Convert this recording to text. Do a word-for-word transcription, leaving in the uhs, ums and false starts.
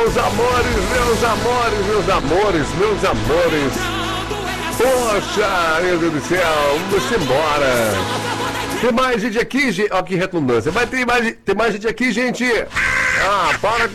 meus amores, meus amores, meus amores, meus amores. Poxa, meu Deus do céu, vamos embora. Tem mais gente aqui, gente. Ó, que redundância. Vai ter mais, tem mais gente aqui, gente. Ah, para